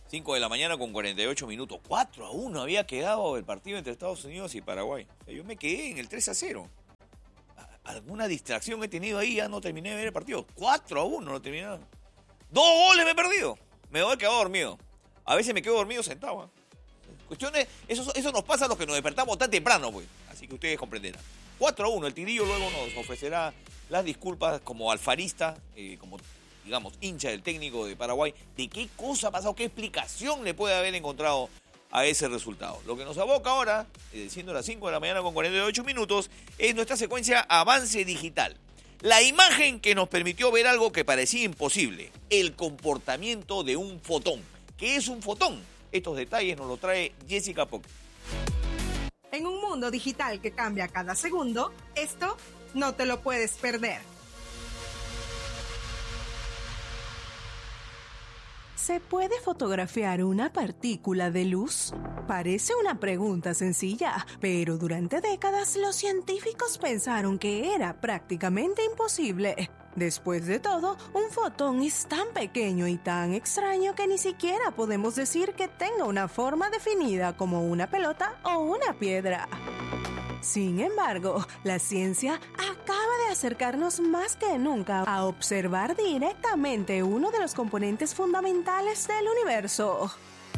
5 de la mañana con 48 minutos. 4-1 había quedado el partido entre Estados Unidos y Paraguay. O sea, yo me quedé en el 3-0. Alguna distracción he tenido ahí, ya no terminé de ver el partido. 4-1 no terminé. 2 goles me he perdido. Me he quedado dormido. A veces me quedo dormido sentado. Cuestiones, eso nos pasa a los que nos despertamos tan temprano, pues. Así que ustedes comprenderán. 4-1, el Tigrillo luego nos ofrecerá las disculpas como alfarista, como, digamos, hincha del técnico de Paraguay, de qué cosa ha pasado, qué explicación le puede haber encontrado a ese resultado. Lo que nos aboca ahora, siendo las 5 de la mañana con 48 minutos, es nuestra secuencia Avance Digital. La imagen que nos permitió ver algo que parecía imposible, el comportamiento de un fotón. ¿Qué es un fotón? Estos detalles nos lo trae Jessica Pocket. En un mundo digital que cambia cada segundo, esto no te lo puedes perder. ¿Se puede fotografiar una partícula de luz? Parece una pregunta sencilla, pero durante décadas los científicos pensaron que era prácticamente imposible. Después de todo, un fotón es tan pequeño y tan extraño que ni siquiera podemos decir que tenga una forma definida como una pelota o una piedra. Sin embargo, la ciencia acaba de acercarnos más que nunca a observar directamente uno de los componentes fundamentales del universo.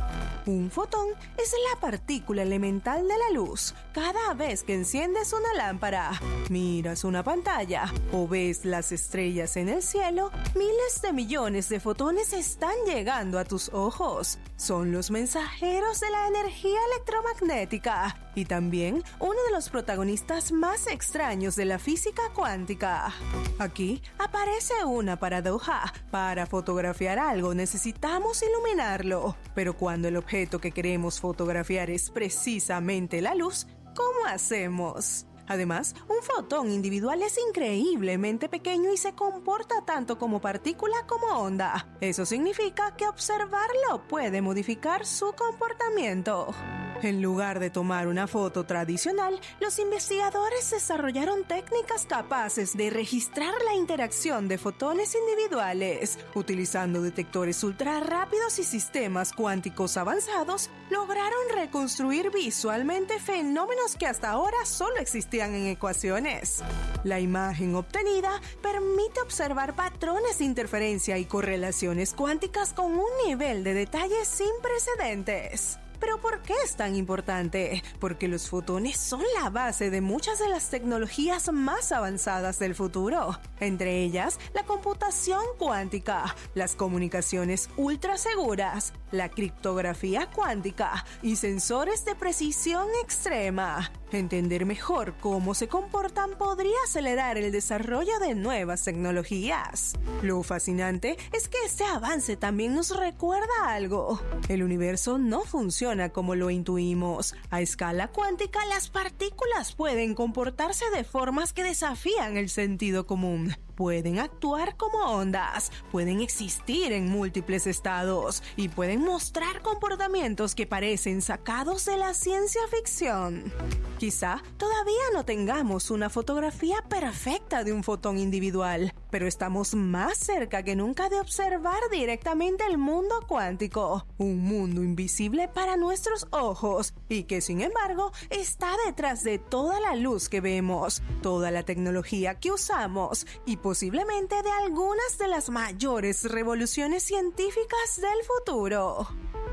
Un fotón es la partícula elemental de la luz. Cada vez que enciendes una lámpara, miras una pantalla o ves las estrellas en el cielo, miles de millones de fotones están llegando a tus ojos. Son los mensajeros de la energía electromagnética y también uno de los protagonistas más extraños de la física cuántica. Aquí aparece una paradoja. Para fotografiar algo necesitamos iluminarlo, pero cuando el objeto que queremos fotografiar es precisamente la luz, ¿cómo hacemos? Además, un fotón individual es increíblemente pequeño y se comporta tanto como partícula como onda. Eso significa que observarlo puede modificar su comportamiento. En lugar de tomar una foto tradicional, los investigadores desarrollaron técnicas capaces de registrar la interacción de fotones individuales. Utilizando detectores ultra rápidos y sistemas cuánticos avanzados, lograron reconstruir visualmente fenómenos que hasta ahora solo existían en ecuaciones. La imagen obtenida permite observar patrones de interferencia y correlaciones cuánticas con un nivel de detalle sin precedentes. ¿Pero por qué es tan importante? Porque los fotones son la base de muchas de las tecnologías más avanzadas del futuro. Entre ellas, la computación cuántica, las comunicaciones ultra seguras, la criptografía cuántica y sensores de precisión extrema. Entender mejor cómo se comportan podría acelerar el desarrollo de nuevas tecnologías. Lo fascinante es que este avance también nos recuerda algo. El universo no funciona como lo intuimos. A escala cuántica, las partículas pueden comportarse de formas que desafían el sentido común. Pueden actuar como ondas, pueden existir en múltiples estados y pueden mostrar comportamientos que parecen sacados de la ciencia ficción. Quizá todavía no tengamos una fotografía perfecta de un fotón individual, pero estamos más cerca que nunca de observar directamente el mundo cuántico, un mundo invisible para nuestros ojos y que, sin embargo, está detrás de toda la luz que vemos, toda la tecnología que usamos y posiblemente de algunas de las mayores revoluciones científicas del futuro.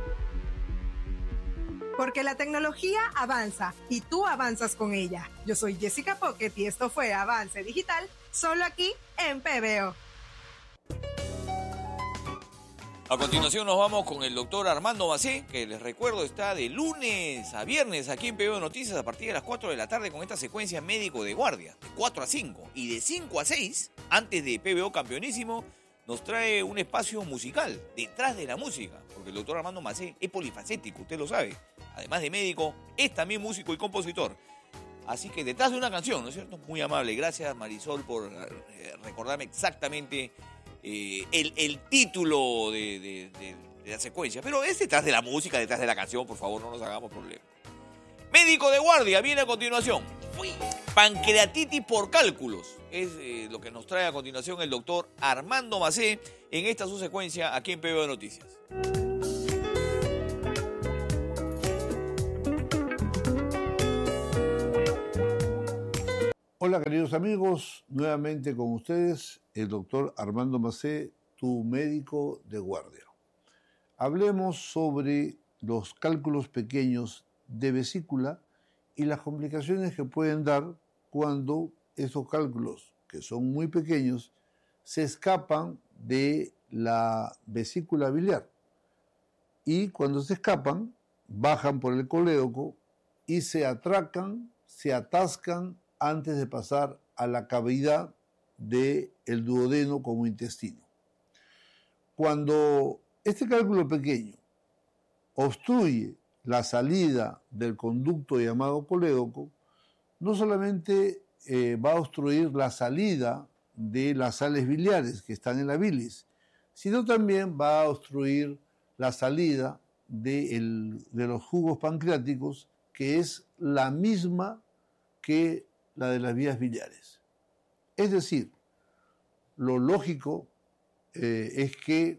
Porque la tecnología avanza y tú avanzas con ella. Yo soy Jessica Pocket y esto fue Avance Digital, solo aquí en PBO. A continuación nos vamos con el doctor Armando Macé, que les recuerdo está de lunes a viernes aquí en PBO Noticias a partir de las 4 de la tarde con esta secuencia médico de guardia, de 4 a 5 y de 5 a 6, antes de PBO Campeonísimo, nos trae un espacio musical, detrás de la música, porque el doctor Armando Macé es polifacético, usted lo sabe. Además de médico, es también músico y compositor. Así que detrás de una canción, ¿no es cierto? Muy amable. Gracias, Marisol, por recordarme exactamente el título de la secuencia. Pero es detrás de la música, detrás de la canción, por favor, no nos hagamos problemas. Médico de guardia, viene a continuación. Pancreatitis por cálculos. Es lo que nos trae a continuación el doctor Armando Macé en esta su secuencia aquí en PBO Noticias. Hola queridos amigos, nuevamente con ustedes el doctor Armando Macé, tu médico de guardia. Hablemos sobre los cálculos pequeños de vesícula y las complicaciones que pueden dar cuando esos cálculos, que son muy pequeños, se escapan de la vesícula biliar. Y cuando se escapan, bajan por el colédoco y se atracan, se atascan antes de pasar a la cavidad del duodeno como intestino. Cuando este cálculo pequeño obstruye la salida del conducto llamado colédoco, no solamente va a obstruir la salida de las sales biliares que están en la bilis, sino también va a obstruir la salida de los jugos pancreáticos, que es la misma que la de las vías biliares. Es decir, lo lógico es que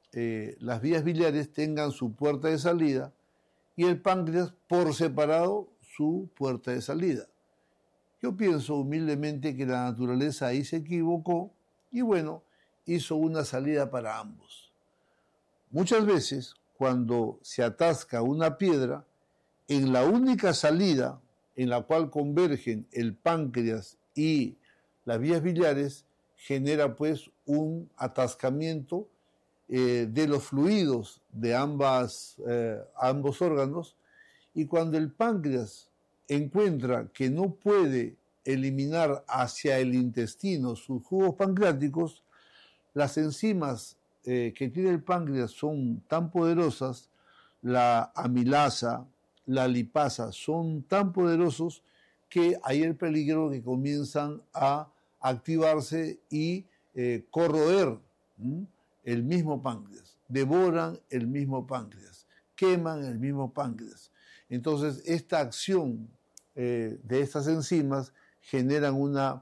las vías biliares tengan su puerta de salida y el páncreas por separado su puerta de salida. Yo pienso humildemente que la naturaleza ahí se equivocó y bueno, hizo una salida para ambos. Muchas veces, cuando se atasca una piedra, en la única salida en la cual convergen el páncreas y las vías biliares, genera pues un atascamiento de los fluidos de ambos órganos, y cuando el páncreas encuentra que no puede eliminar hacia el intestino sus jugos pancreáticos, las enzimas que tiene el páncreas son tan poderosas, la amilasa, la lipasa, son tan poderosos que hay el peligro que comienzan a activarse y corroer el mismo páncreas, devoran el mismo páncreas, queman el mismo páncreas. Entonces, esta acción de estas enzimas generan una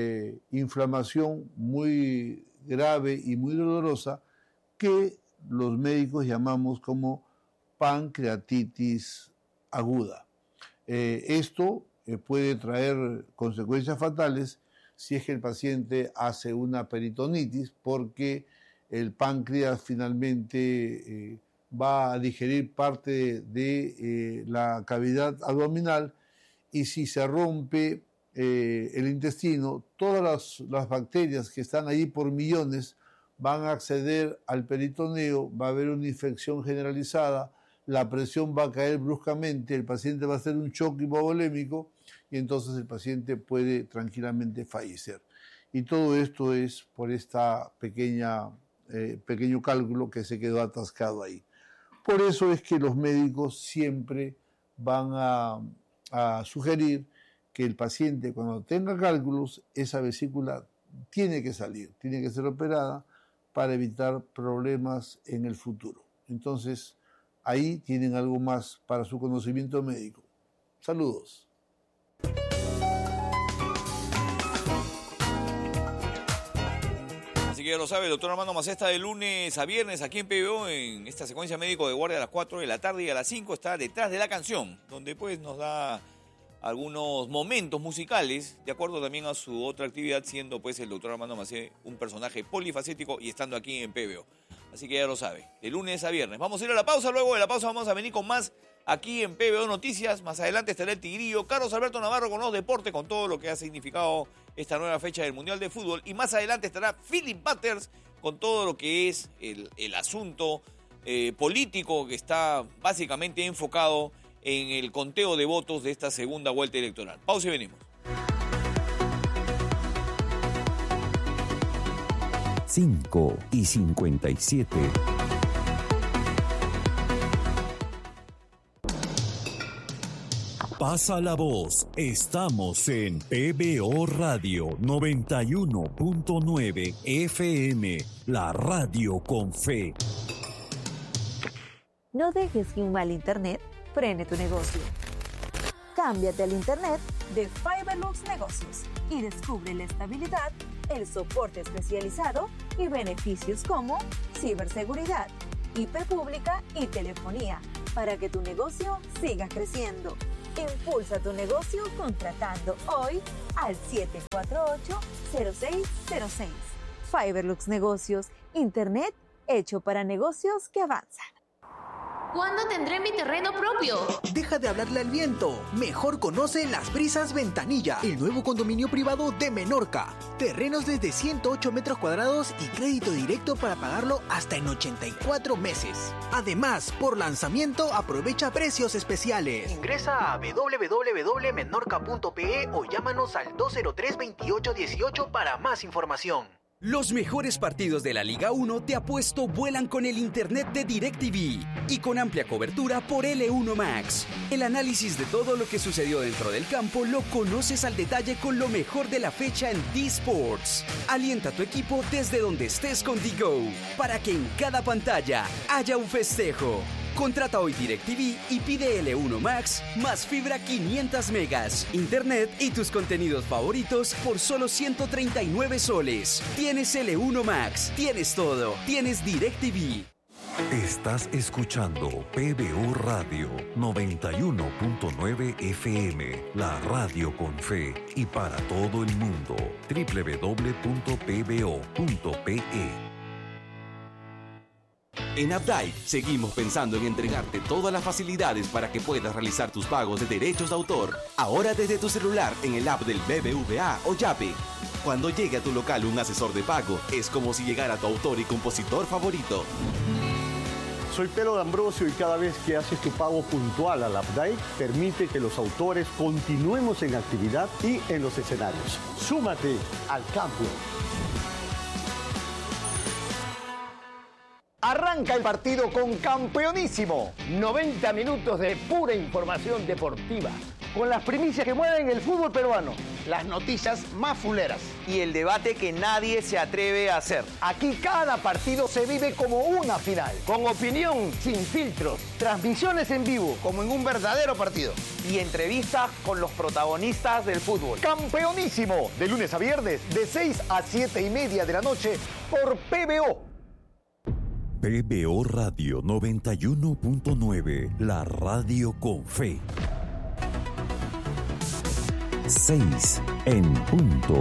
inflamación muy grave y muy dolorosa que los médicos llamamos como pancreatitis aguda. Esto puede traer consecuencias fatales si es que el paciente hace una peritonitis, porque el páncreas finalmente va a digerir parte de la cavidad abdominal, y si se rompe el intestino, todas las bacterias que están ahí por millones van a acceder al peritoneo, va a haber una infección generalizada, la presión va a caer bruscamente, el paciente va a hacer un shock hipovolémico y entonces el paciente puede tranquilamente fallecer. Y todo esto es por esta pequeño cálculo que se quedó atascado ahí. Por eso es que los médicos siempre van a sugerir que el paciente, cuando tenga cálculos, esa vesícula tiene que salir, tiene que ser operada para evitar problemas en el futuro. Entonces, ahí tienen algo más para su conocimiento médico. Saludos. Así que ya lo sabe, el doctor Armando Macé está de lunes a viernes aquí en PBO, en esta secuencia médico de guardia a las 4 de la tarde, y a las 5 está Detrás de la Canción, donde pues nos da algunos momentos musicales, de acuerdo también a su otra actividad, siendo pues el doctor Armando Macé un personaje polifacético y estando aquí en PBO. Así que ya lo sabe, de lunes a viernes. Vamos a ir a la pausa, luego de la pausa vamos a venir con más aquí en PBO Noticias. Más adelante estará el Tigrillo, Carlos Alberto Navarro con los deportes, con todo lo que ha significado esta nueva fecha del Mundial de Fútbol. Y más adelante estará Philip Butters con todo lo que es el asunto político que está básicamente enfocado en el conteo de votos de esta segunda vuelta electoral. Pausa y venimos. 5:57. Pasa la voz. Estamos en PBO Radio 91.9 FM, la radio con fe. No dejes que un mal internet frene tu negocio. Cámbiate al internet de Fiberlux Negocios y descubre la estabilidad, el soporte especializado y beneficios como ciberseguridad, IP pública y telefonía para que tu negocio siga creciendo. Impulsa tu negocio contratando hoy al 748-0606. Fiberlux Negocios, Internet hecho para negocios que avanzan. ¿Cuándo tendré mi terreno propio? Deja de hablarle al viento. Mejor conoce Las Brisas Ventanilla, el nuevo condominio privado de Menorca. Terrenos desde 108 metros cuadrados y crédito directo para pagarlo hasta en 84 meses. Además, por lanzamiento aprovecha precios especiales. Ingresa a www.menorca.pe o llámanos al 203-2818 para más información. Los mejores partidos de la Liga 1 te apuesto vuelan con el internet de DirecTV y con amplia cobertura por L1 Max. El análisis de todo lo que sucedió dentro del campo lo conoces al detalle con lo mejor de la fecha en D-Sports. Alienta a tu equipo desde donde estés con D-Go para que en cada pantalla haya un festejo. Contrata hoy DirecTV y pide L1 Max más fibra 500 megas, internet y tus contenidos favoritos por solo 139 soles. Tienes L1 Max, tienes todo, tienes DirecTV. Estás escuchando PBO Radio 91.9 FM, la radio con fe y para todo el mundo. www.pbo.pe. En Updike seguimos pensando en entregarte todas las facilidades para que puedas realizar tus pagos de derechos de autor. Ahora desde tu celular en el app del BBVA o Yape. Cuando llegue a tu local un asesor de pago, es como si llegara tu autor y compositor favorito. Soy Pedro D'Ambrosio y cada vez que haces tu pago puntual al Updike, permite que los autores continuemos en actividad y en los escenarios. Súmate al cambio. Arranca el partido con Campeonísimo. 90 minutos de pura información deportiva. Con las primicias que mueven el fútbol peruano. Las noticias más fuleras. Y el debate que nadie se atreve a hacer. Aquí cada partido se vive como una final. Con opinión sin filtros. Transmisiones en vivo. Como en un verdadero partido. Y entrevistas con los protagonistas del fútbol. Campeonísimo. De lunes a viernes, de 6 a 7:30 de la noche por PBO. PBO Radio 91.9, la radio con fe. 6 en punto.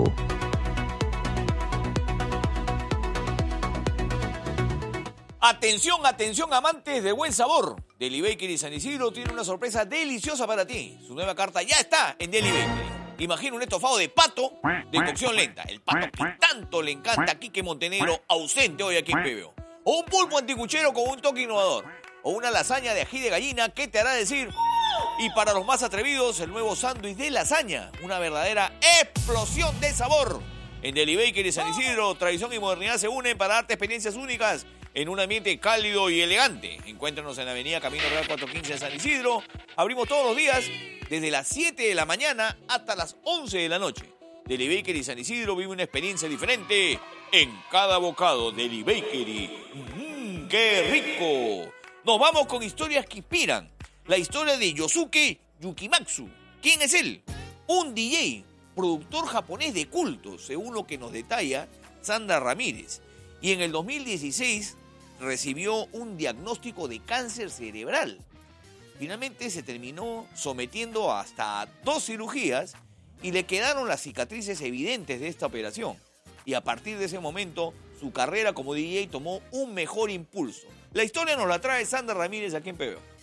Atención, atención, amantes de buen sabor. Deli Bakery San Isidro tiene una sorpresa deliciosa para ti. Su nueva carta ya está en Deli Bakery. Imagina un estofado de pato de cocción lenta. El pato que tanto le encanta a Quique Montenegro, ausente hoy aquí en PBO. O un pulpo anticuchero con un toque innovador. O una lasaña de ají de gallina que te hará decir... Y para los más atrevidos, el nuevo sándwich de lasaña. Una verdadera explosión de sabor. En Deli Bakery San Isidro, tradición y modernidad se unen para darte experiencias únicas en un ambiente cálido y elegante. Encuéntranos en la avenida Camino Real 415 en San Isidro. Abrimos todos los días desde las 7 de la mañana hasta las 11 de la noche. Deli Bakery San Isidro vive una experiencia diferente en cada bocado. Deli Bakery. ¡Qué rico! Nos vamos con historias que inspiran. La historia de Yosuke Yukimatsu. ¿Quién es él? Un DJ, productor japonés de culto, según lo que nos detalla Sandra Ramírez. Y en el 2016 recibió un diagnóstico de cáncer cerebral. Finalmente se terminó sometiendo hasta 2 cirugías y le quedaron las cicatrices evidentes de esta operación. Y a partir de ese momento, su carrera como DJ tomó un mejor impulso. La historia nos la trae Sandra Ramírez aquí en PBO.